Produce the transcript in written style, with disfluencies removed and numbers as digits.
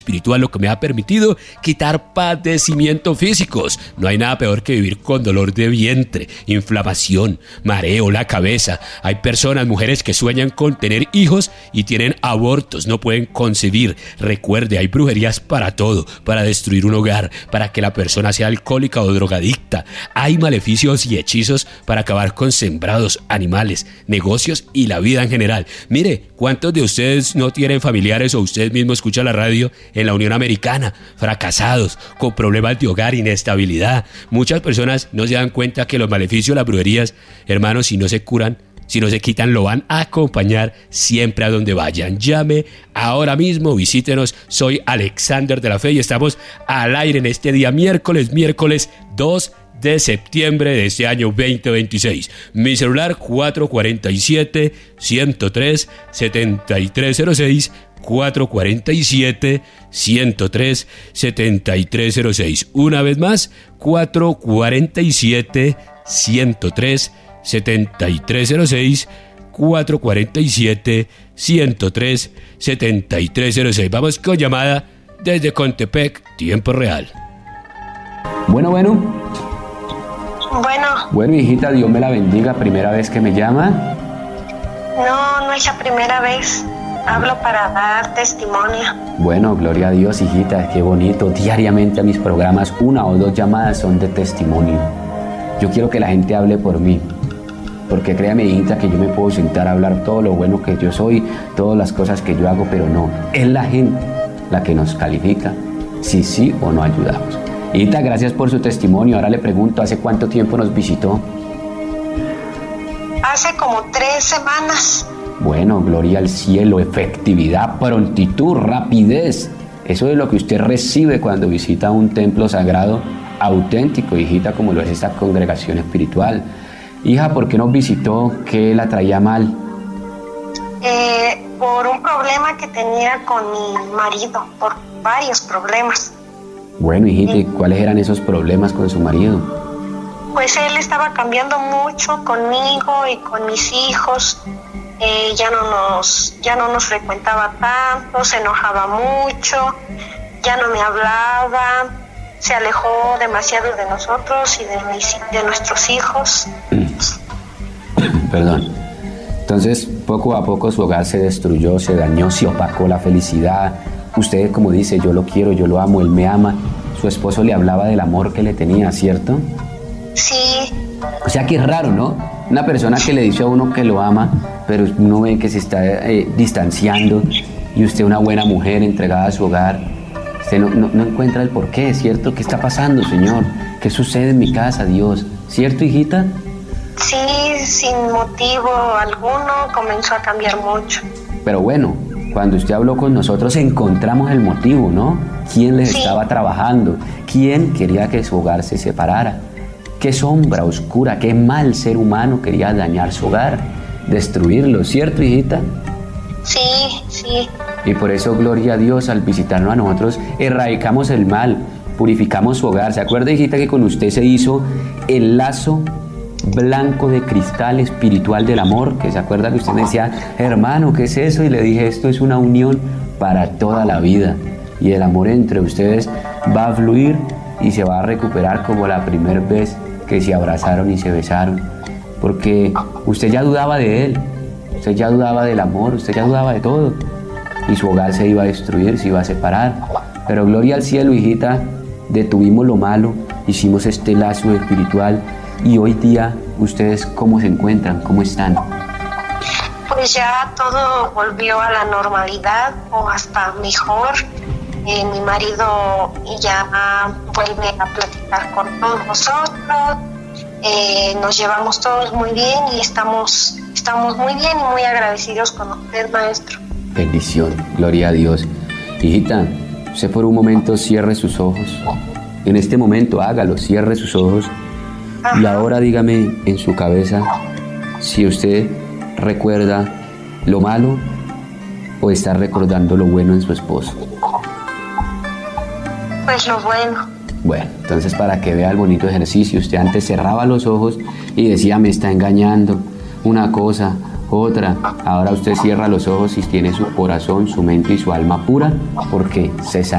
espiritual lo que me ha permitido quitar padecimientos físicos. No hay nada peor que vivir con dolor de vientre, inflamación, mareo, la cabeza. Hay personas, mujeres que sueñan con tener hijos y tienen abortos, no pueden concebir. Recuerde, hay brujerías para todo, para destruir un hogar, para que la persona sea alcohólica o drogadicta. Hay maleficios y hechizos para acabar con sembrados, animales, negocios y la vida en general. Mire, ¿cuántos de ustedes no tienen familiares o usted mismo escucha la radio en la Unión Americana, fracasados, con problemas de hogar, inestabilidad? Muchas personas no se dan cuenta que los maleficios, las brujerías, hermanos, si no se curan, si no se quitan, lo van a acompañar siempre a donde vayan. Llame ahora mismo, visítenos. Soy Alexander de la Fe y estamos al aire en este día miércoles 2 de septiembre de este año 2026. Mi celular 447-103-7306, 447-103-7306. Una vez más, 447-103-7306, 447-103-7306. Vamos con llamada desde Contepec, tiempo real. Bueno, hijita, Dios me la bendiga. ¿Primera vez que me llama? No es la primera vez. Hablo para dar testimonio. Bueno, gloria a Dios, hijita, qué bonito. Diariamente a mis programas 1 o 2 llamadas son de testimonio. Yo quiero que la gente hable por mí, porque créame, hijita, que yo me puedo sentar a hablar todo lo bueno que yo soy, todas las cosas que yo hago, pero no, es la gente la que nos califica si sí o no ayudamos. Hijita, gracias por su testimonio. Ahora le pregunto, ¿hace cuánto tiempo nos visitó? Hace como 3 semanas. Bueno, gloria al cielo, efectividad, prontitud, rapidez. Eso es lo que usted recibe cuando visita un templo sagrado auténtico, hijita, como lo es esta congregación espiritual. Hija, ¿por qué nos visitó? ¿Qué la traía mal? Por un problema que tenía con mi marido, por varios problemas. Bueno, hijita, ¿y cuáles eran esos problemas con su marido? Pues él estaba cambiando mucho conmigo y con mis hijos. Ya no nos frecuentaba tanto, se enojaba mucho, ya no me hablaba, se alejó demasiado de nosotros y de nuestros hijos. Perdón. Entonces, poco a poco su hogar se destruyó, se dañó, se opacó la felicidad. Usted, como dice, yo lo quiero, yo lo amo, él me ama. Su esposo le hablaba del amor que le tenía, ¿cierto? Sí. O sea que es raro, ¿no? Una persona que le dice a uno que lo ama, pero uno ve que se está distanciando, y usted, una buena mujer entregada a su hogar, usted no encuentra el porqué, ¿cierto? ¿Qué está pasando, Señor? ¿Qué sucede en mi casa, Dios? ¿Cierto, hijita? Sí, sin motivo alguno, comenzó a cambiar mucho. Pero bueno, cuando usted habló con nosotros encontramos el motivo, ¿no? ¿Quién les estaba trabajando? ¿Quién quería que su hogar se separara? ¿Qué sombra oscura, qué mal ser humano quería dañar su hogar, destruirlo? ¿Cierto, hijita? Sí. Y por eso, gloria a Dios, al visitarnos a nosotros, erradicamos el mal, purificamos su hogar. ¿Se acuerda, hijita, que con usted se hizo el lazo blanco de cristal espiritual del amor? Que se acuerda que usted me decía, hermano, ¿qué es eso? Y le dije, esto es una unión para toda la vida. Y el amor entre ustedes va a fluir y se va a recuperar como la primera vez que se abrazaron y se besaron. Porque usted ya dudaba de él, usted ya dudaba del amor, usted ya dudaba de todo. Y su hogar se iba a destruir, se iba a separar. Pero gloria al cielo, hijita, detuvimos lo malo, hicimos este lazo espiritual. Y hoy día, ¿ustedes cómo se encuentran? ¿Cómo están? Pues ya todo volvió a la normalidad o hasta mejor. Mi marido ya vuelve a platicar con todos nosotros. Nos llevamos todos muy bien y estamos muy bien y muy agradecidos con usted, maestro. Bendición, gloria a Dios. Hijita, usted por un momento cierre sus ojos. En este momento hágalo, cierre sus ojos. Ajá. Y ahora dígame en su cabeza si usted recuerda lo malo o está recordando lo bueno en su esposo. Pues lo bueno. Bueno, entonces para que vea el bonito ejercicio, usted antes cerraba los ojos y decía, me está engañando, una cosa, otra. Ahora usted cierra los ojos y tiene su corazón, su mente y su alma pura, porque se